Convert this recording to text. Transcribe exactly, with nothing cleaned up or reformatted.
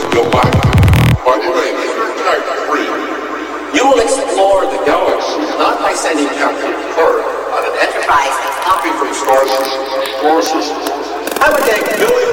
your body. By the way, if you're type three, you will explore the galaxy not by sending Captain Kirk on an enterprise that's hopping from star system to star system. I would take millions